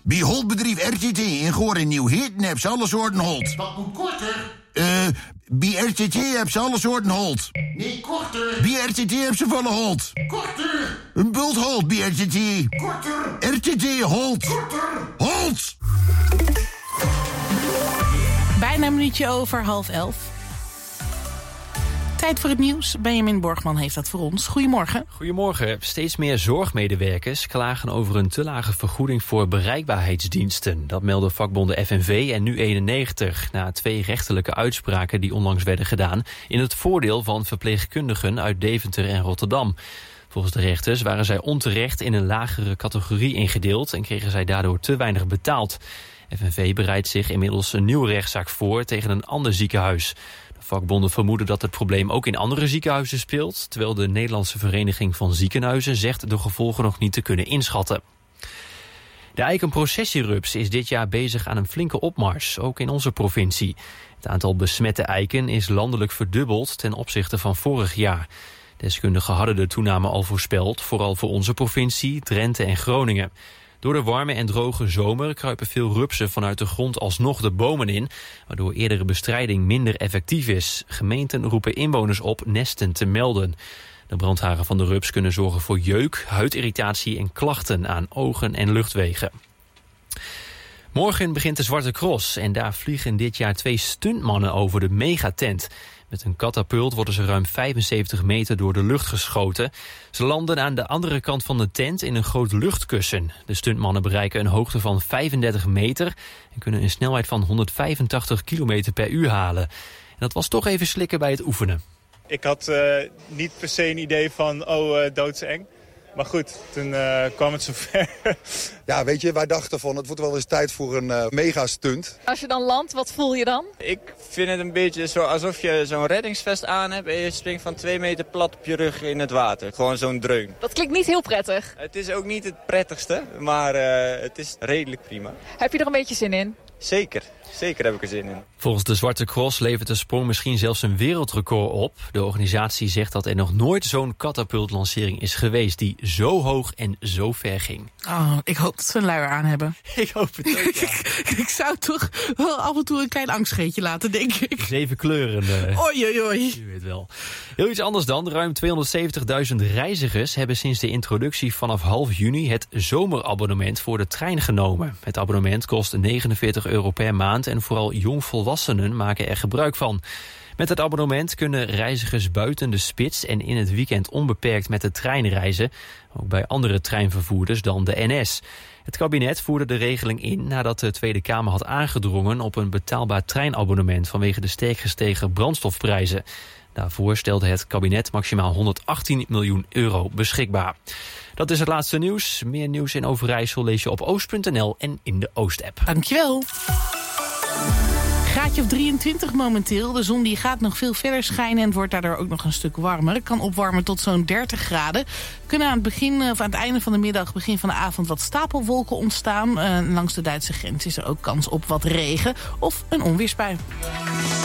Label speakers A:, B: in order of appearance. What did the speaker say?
A: Bij holtbedrijf RTT in Goor en Nieuw-Hitten heb ze alle soorten holt.
B: Dat moet korter.
A: Bij RTT heb ze alle soorten holt.
B: Nee, korter.
A: Bij RTT heb ze volle holt.
B: Korter.
A: Een bult holt bij RTT.
B: Korter.
A: RTT holt.
B: Korter.
A: Holt!
C: Bijna een minuutje over 10:30. Tijd voor het nieuws. Benjamin Borgman heeft dat voor ons. Goedemorgen.
D: Goedemorgen. Steeds meer zorgmedewerkers klagen over een te lage vergoeding voor bereikbaarheidsdiensten. Dat melden vakbonden FNV en Nu91 na 2 rechterlijke uitspraken die onlangs werden gedaan in het voordeel van verpleegkundigen uit Deventer en Rotterdam. Volgens de rechters waren zij onterecht in een lagere categorie ingedeeld en kregen zij daardoor te weinig betaald. FNV bereidt zich inmiddels een nieuwe rechtszaak voor tegen een ander ziekenhuis. Vakbonden vermoeden dat het probleem ook in andere ziekenhuizen speelt, terwijl de Nederlandse Vereniging van Ziekenhuizen zegt de gevolgen nog niet te kunnen inschatten. De eikenprocessierups is dit jaar bezig aan een flinke opmars, ook in onze provincie. Het aantal besmette eiken is landelijk verdubbeld ten opzichte van vorig jaar. Deskundigen hadden de toename al voorspeld, vooral voor onze provincie, Drenthe en Groningen. Door de warme en droge zomer kruipen veel rupsen vanuit de grond alsnog de bomen in, waardoor eerdere bestrijding minder effectief is. Gemeenten roepen inwoners op nesten te melden. De brandharen van de rups kunnen zorgen voor jeuk, huidirritatie en klachten aan ogen en luchtwegen. Morgen begint de Zwarte Cross en daar vliegen dit jaar 2 stuntmannen over de megatent. Met een katapult worden ze ruim 75 meter door de lucht geschoten. Ze landen aan de andere kant van de tent in een groot luchtkussen. De stuntmannen bereiken een hoogte van 35 meter... en kunnen een snelheid van 185 km per uur halen. En dat was toch even slikken bij het oefenen.
E: Ik had niet per se een idee van, doodseng. Maar goed, toen kwam het zover.
F: Ja, weet je, wij dachten van het wordt wel eens tijd voor een mega-stunt.
G: Als je dan landt, wat voel je dan?
E: Ik vind het een beetje zo alsof je zo'n reddingsvest aan hebt en je springt van 2 meter plat op je rug in het water. Gewoon zo'n dreun.
G: Dat klinkt niet heel prettig.
E: Het is ook niet het prettigste, maar het is redelijk prima.
G: Heb je er een beetje zin in?
E: Zeker. Zeker heb ik er zin in.
D: Volgens de Zwarte Cross levert de sprong misschien zelfs een wereldrecord op. De organisatie zegt dat er nog nooit zo'n katapultlancering is geweest die zo hoog en zo ver ging.
C: Oh, ik hoop dat ze een luier aan hebben.
D: Ik hoop het ook, ja.
C: Ik zou toch wel af en toe een klein angstscheetje laten, denk ik.
D: 7 kleuren.
C: Oei, oei, oei.
D: Je weet wel. Heel iets anders dan. Ruim 270.000 reizigers hebben sinds de introductie vanaf half juni het zomerabonnement voor de trein genomen. Het abonnement kost €49 per maand en vooral jongvolwassenen maken er gebruik van. Met het abonnement kunnen reizigers buiten de spits en in het weekend onbeperkt met de trein reizen. Ook bij andere treinvervoerders dan de NS. Het kabinet voerde de regeling in nadat de Tweede Kamer had aangedrongen op een betaalbaar treinabonnement vanwege de sterk gestegen brandstofprijzen. Daarvoor stelde het kabinet maximaal €118 miljoen beschikbaar. Dat is het laatste nieuws. Meer nieuws in Overijssel lees je op oost.nl en in de Oost-app.
C: Dankjewel. Graadje of 23 momenteel. De zon die gaat nog veel verder schijnen en het wordt daardoor ook nog een stuk warmer. Het kan opwarmen tot zo'n 30 graden. Kunnen aan het einde van de middag, begin van de avond wat stapelwolken ontstaan. Langs de Duitse grens is er ook kans op wat regen of een onweersbui.